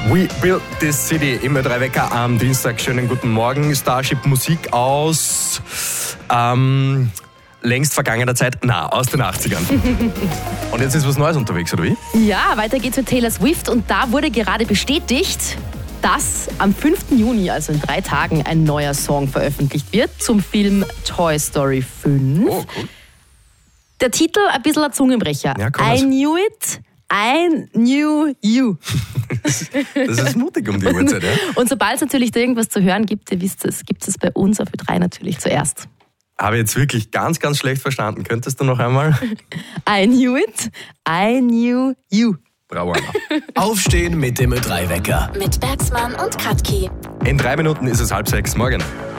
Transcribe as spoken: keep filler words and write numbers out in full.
We Built This City im Ö drei Wecker am Dienstag. Schönen guten Morgen. Starship Musik aus ähm, längst vergangener Zeit, na, aus den achtzigern. Und jetzt ist was Neues unterwegs, oder wie? Ja, weiter geht's mit Taylor Swift und da wurde gerade bestätigt, dass am fünften Juni, also in drei Tagen, ein neuer Song veröffentlicht wird zum Film Toy Story fünf. Oh, cool. Der Titel, ein bisschen ein Zungenbrecher. Ja, komm, I also. knew it, I knew you. Das ist mutig um die Uhrzeit, ja? Und sobald es natürlich da irgendwas zu hören gibt, ihr wisst es, gibt es bei uns auf Ö drei natürlich zuerst. Habe ich jetzt wirklich ganz, ganz schlecht verstanden. Könntest du noch einmal? I knew it, I knew you. Bravo, Anna. Aufstehen mit dem Ö drei Wecker. Mit Bergsmann und Katki. In drei Minuten ist es halb sechs. Morgen.